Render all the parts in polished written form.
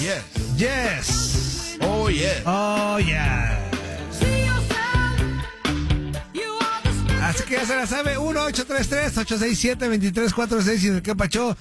Yes. Oh, yeah. Oh, yeah. Así que ya se la sabe, 1-833-867-2346 y en el que pachó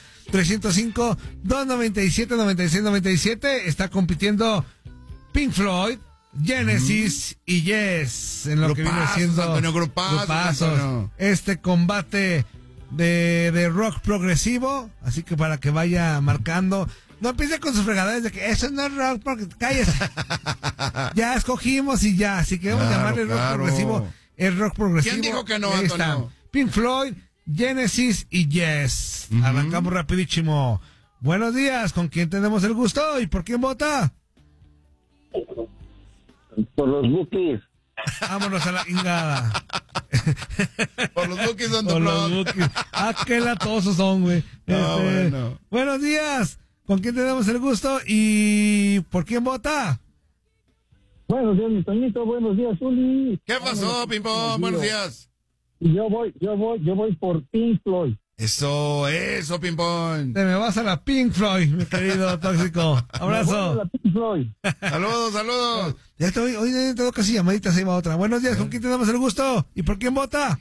305-297-9697. Está compitiendo Pink Floyd, Genesis y Yes en lo que viene siendo Antonio, grupazos. Antonio. Este combate de rock progresivo, así que para que vaya marcando. No empiece con sus fregaderas de que eso no es rock, porque cállese. Ya escogimos y ya, así que vamos a llamarle rock progresivo. Es rock progresivo. ¿Quién dijo que no, Ahí Antonio? están. Pink Floyd, Genesis y Yes. Arrancamos rapidísimo. Buenos días, ¿con quién tenemos el gusto y por quién vota? Por los Bookies. Vámonos a la ingada. Por los Bookies on the Por los block. Bookies. Qué latosos son, güey. Bueno. Buenos días, ¿con quién tenemos el gusto y por quién vota? Buenos días, mi Toñito. Buenos días, Uli. ¿Qué pasó, Pimpón? Buenos días. Yo voy por Pink Floyd. Eso, Pimpón. Te me vas a la Pink Floyd, mi querido tóxico. Me voy a Abrazo. la Pink Floyd. Saludos. Ya estoy, hoy tengo casi llamaditas, ahí va otra. Buenos días, ¿con quién tenemos el gusto y por quién vota?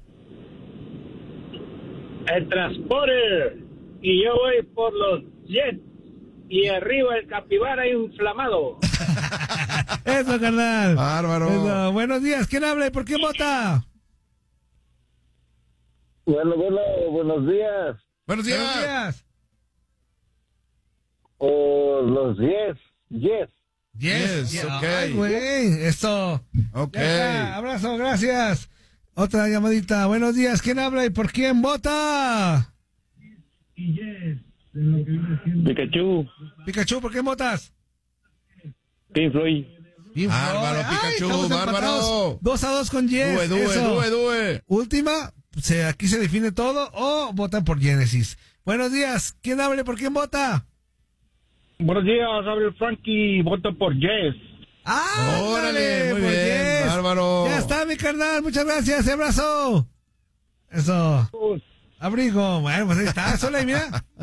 El Transporter. Y yo voy por los Jets. Y arriba el capibara inflamado. Eso, carnal. Bárbaro. Eso. Buenos días, ¿quién habla y por quién vota? Buenos días. Buenos Buenos días. días. Por los Yes. Yes, ok. Ay, güey, esto. Ok. Ya está. Abrazo, gracias. Otra llamadita. Buenos días, ¿quién habla y por quién vota? Pikachu, ¿por qué votas? Pink Floyd. Bárbaro, Pikachu, bárbaro. 2-2 con Yes. Due. Última, aquí se define todo o votan por Genesis. Buenos días, ¿quién habla y por quién vota? Buenos días, habla el Frankie. Voto por Yes. Órale, muy por bien, Yes. bárbaro. Ya está, mi carnal, muchas gracias, abrazo. Eso. Abrigo, bueno, pues ahí está, sola y mira.